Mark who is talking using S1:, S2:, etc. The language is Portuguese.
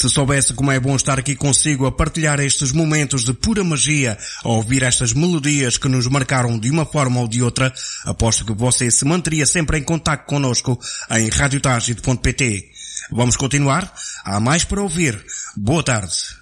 S1: Se soubesse como é bom estar aqui consigo a partilhar estes momentos de pura magia, a ouvir estas melodias que nos marcaram de uma forma ou de outra, aposto que você se manteria sempre em contacto connosco em radiotagite.pt. Vamos continuar? Há mais para ouvir. Boa tarde.